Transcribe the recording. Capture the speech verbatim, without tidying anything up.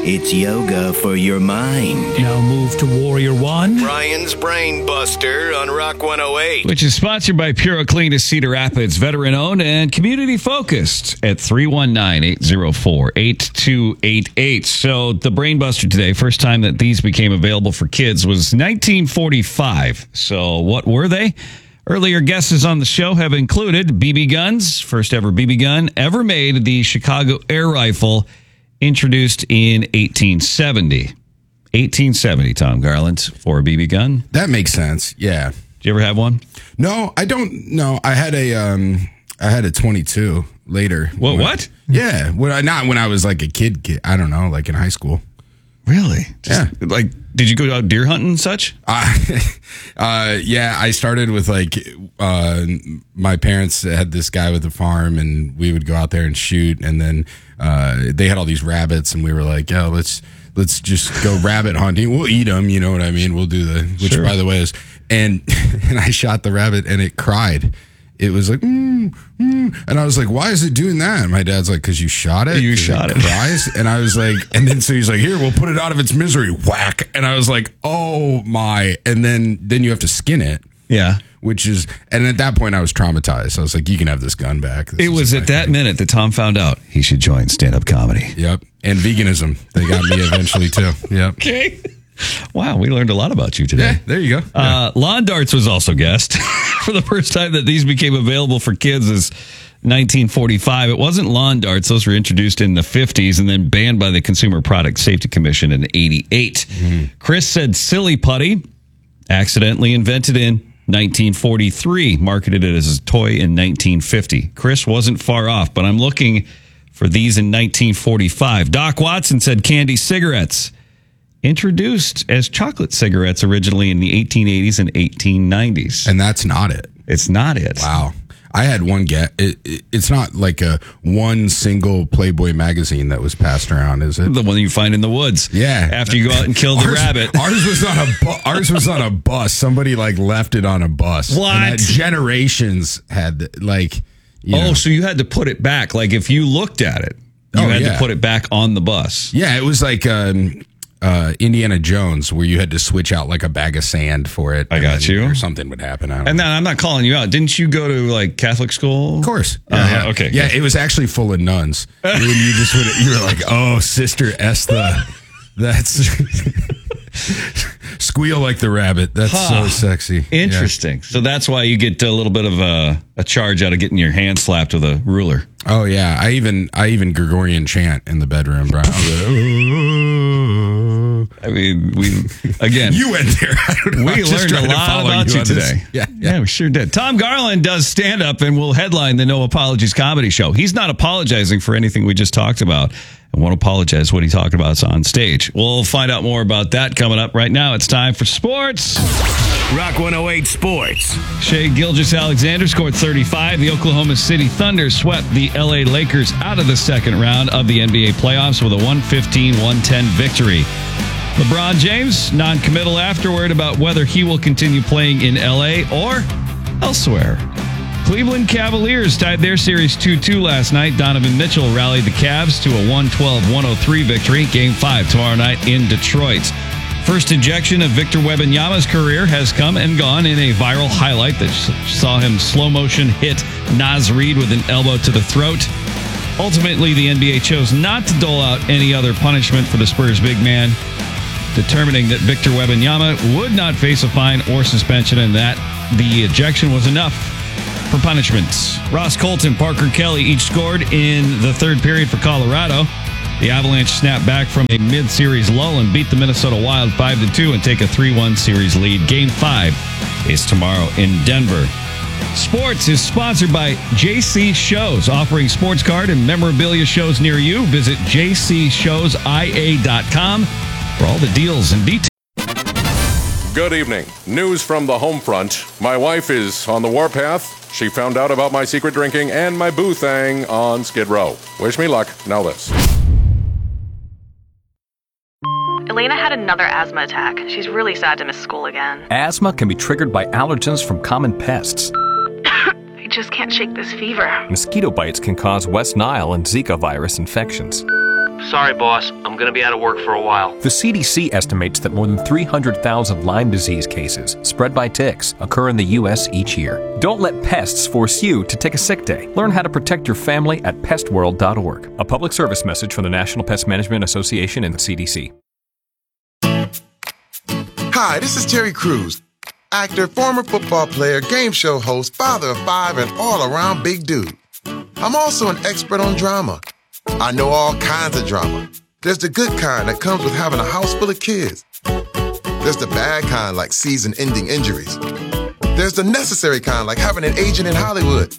It's yoga for your mind. Now move to Warrior One. Brian's Brain Buster on Rock one oh eight. Which is sponsored by Pura Clean of Cedar Rapids, veteran-owned and community-focused at three one nine, eight oh four, eight two eight eight. So the Brain Buster today, first time that these became available for kids was nineteen forty-five. So what were they? Earlier guesses on the show have included B B guns, first ever B B gun ever made, the Chicago Air Rifle, introduced in eighteen seventy. eighteen seventy, Tom Garland, for a B B gun. That makes sense. Yeah. Did you ever have one? No, I don't. No, I had a um, I had a twenty-two later. What? What? Yeah. When I, not when I was like a kid, kid. I don't know, like in high school. Really? Just, Yeah. Like, did you go out deer hunting and such? Uh, uh, yeah, I started with like uh, my parents had this guy with a farm, and we would go out there and shoot. And then uh, they had all these rabbits, and we were like, "Yo, let's let's just go rabbit hunting. We'll eat them, you know what I mean? We'll do the which, Sure. by the way, is and and I shot the rabbit, and it cried. It was like, mm, mm. And I was like, why is it doing that? And my dad's like, because you shot it. You 'Cause shot it. Cries. And I was like, and then so he's like, here, we'll put it out of its misery. Whack. And I was like, oh my. And then then you have to skin it, Yeah. which is, and at that point I was traumatized. I was like, you can have this gun back. This It was isn't at my that thing. minute that Tom found out he should join stand-up comedy. Yep. And veganism. They got me eventually too. Yep. Okay. Wow, we learned a lot about you today. Yeah, there you go. Uh, lawn darts was also guessed. For the first time that these became available for kids is nineteen forty-five. It wasn't lawn darts. Those were introduced in the fifties and then banned by the Consumer Product Safety Commission in eighty-eight. Mm-hmm. Chris said silly putty, accidentally invented in nineteen forty-three, marketed it as a toy in nineteen fifty. Chris wasn't far off, but I'm looking for these in nineteen forty-five. Doc Watson said candy cigarettes, introduced as chocolate cigarettes originally in the eighteen eighties and eighteen nineties. And that's not it. It's not it. Wow. I had one get. It, it, it's not like a one single Playboy magazine that was passed around, is it? The one you find in the woods. Yeah. After you go out and kill the ours, rabbit. Ours was on a bu- ours was on a bus. Somebody like left it on a bus. What? And that generations had like. You Oh, know. so you had to put it back. Like if you looked at it, you Oh, had yeah. to put it back on the bus. Yeah, it was like um, uh, Indiana Jones, where you had to switch out like a bag of sand for it. I and got then- you. Or something would happen. I don't And know. then I'm not calling you out. Didn't you go to like Catholic school? Of course. Yeah, Uh-huh, yeah. okay, Yeah, good. it was actually full of nuns. When you just would, you were like, oh, Sister Esther, that's squeal like the rabbit. That's Huh. so sexy. Interesting. So that's why you get a little bit of a, a charge out of getting your hand slapped with a ruler. Yeah. Oh yeah, I even I even Gregorian chant in the bedroom, Brian. I was like, I mean, we, again, you went there. I don't know. we I'm just learned a trying to lot follow about you, on this. today. Yeah, yeah, we sure did. Tom Garland does stand up and will headline the No Apologies comedy show. He's not apologizing for anything we just talked about and won't apologize what he talked about on stage. We'll find out more about that coming up. Right now, it's time for sports. Rock one oh eight Sports. Shea Gilgeous-Alexander scored thirty-five. The Oklahoma City Thunder swept the L A Lakers out of the second round of the N B A playoffs with a one fifteen one ten victory. LeBron James, non-committal afterward about whether he will continue playing in L A or elsewhere. Cleveland Cavaliers tied their series two two last night. Donovan Mitchell rallied the Cavs to a one twelve one oh three victory. Game five tomorrow night in Detroit. First ejection of Victor Wembanyama's career has come and gone in a viral highlight that saw him slow motion hit Naz Reid with an elbow to the throat. Ultimately, the N B A chose not to dole out any other punishment for the Spurs big man, determining that Victor Wembanyama would not face a fine or suspension and that the ejection was enough for punishments. Ross Colton, Parker Kelly each scored in the third period for Colorado. The Avalanche snapped back from a mid-series lull and beat the Minnesota Wild five to two and take a three one series lead. Game five is tomorrow in Denver. Sports is sponsored by J C Shows, offering sports card and memorabilia shows near you. Visit j c shows i a dot com for all the deals and details. Good evening. News from the home front. My wife is on the warpath. She found out about my secret drinking and my boo thang on Skid Row. Wish me luck. Now this. Elena had another asthma attack. She's really sad to miss school again. Asthma can be triggered by allergens from common pests. I just can't shake this fever. Mosquito bites can cause West Nile and Zika virus infections. Sorry, boss. I'm going to be out of work for a while. The C D C estimates that more than three hundred thousand Lyme disease cases spread by ticks occur in the U S each year. Don't let pests force you to take a sick day. Learn how to protect your family at pest world dot org. A public service message from the National Pest Management Association and the C D C. Hi, this is Terry Crews, actor, former football player, game show host, father of five, and all-around big dude. I'm also an expert on drama. I know all kinds of drama. There's the good kind that comes with having a house full of kids. There's the bad kind like season-ending injuries. There's the necessary kind like having an agent in Hollywood.